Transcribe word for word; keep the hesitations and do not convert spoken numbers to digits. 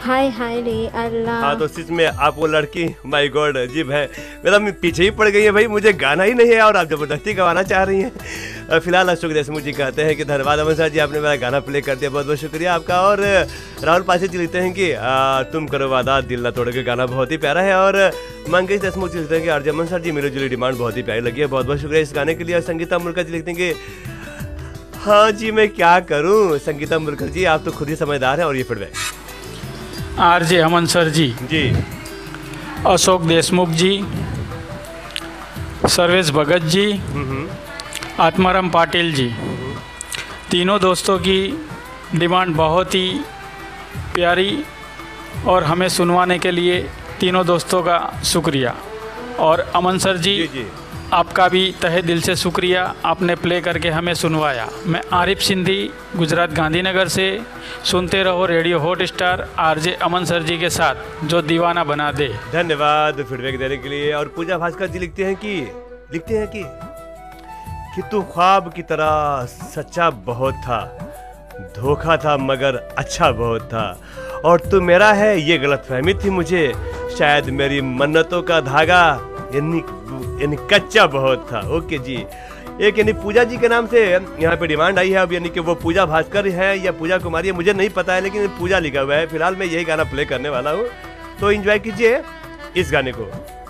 हाय हाय रे अल्लाह। हाँ तो सच में आप वो लड़की माय गॉड अजीब है, मेरा पीछे ही पड़ गई है भाई, मुझे गाना ही नहीं है और आप जबरदस्ती गवाना चाह रही हैं। फिलहाल अशोक देशमुख जी कहते हैं कि धन्यवाद अमन सर जी, आपने मेरा गाना प्ले कर दिया, बहुत बहुत शुक्रिया आपका। और राहुल पासी जी लिखते हैं कि आ, तुम करो वादा दिल ना तोड़ के, गाना बहुत ही प्यारा है। और मंगेश देशमुख जी लिखते हैं कि आरजे अमन सर जी मिलो जुली डिमांड बहुत ही प्यारी लगी है, बहुत बहुत शुक्रिया इस गाने के लिए। और संगीता मुल्कर जी लिखते हैं कि हाँ जी मैं क्या करूँ, संगीता मुल्कर जी आप तो खुद ही समझदार हैं। और ये फीडबैक आरजे अमन सर जी जी, अशोक देशमुख जी, सर्वेश भगत जी, आत्माराम पाटिल जी, तीनों दोस्तों की डिमांड बहुत ही प्यारी और हमें सुनवाने के लिए तीनों दोस्तों का शुक्रिया। और अमन सर जी, जी, जी। आपका भी तहे दिल से शुक्रिया, आपने प्ले करके हमें सुनवाया। मैं आरिफ सिंधी गुजरात गांधीनगर से, सुनते रहो रेडियो हॉट स्टार आरजे अमन सर जी के साथ जो दीवाना बना दे। धन्यवाद फीडबैक देने के लिए। और पूजा भास्कर जी लिखते हैं कि लिखते हैं कि कि तू ख्वाब की तरह सच्चा बहुत था, धोखा था मगर अच्छा बहुत था, और तू मेरा है ये गलतफहमी थी मुझे, शायद मेरी मन्नतों का धागा यानी यानी कच्चा बहुत था। ओके जी, एक यानी पूजा जी के नाम से यहाँ पे डिमांड आई है। अब यानी कि वो पूजा भास्कर है या पूजा कुमारी है मुझे नहीं पता है, लेकिन पूजा लिखा हुआ है। फिलहाल मैं यही गाना प्ले करने वाला हूँ, तो एंजॉय कीजिए इस गाने को।